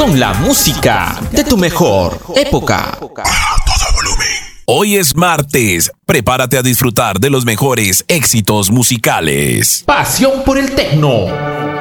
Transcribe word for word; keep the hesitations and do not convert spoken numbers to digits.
con la música de tu mejor época. Hoy es martes, prepárate a disfrutar de los mejores éxitos musicales. Pasión por el tecno.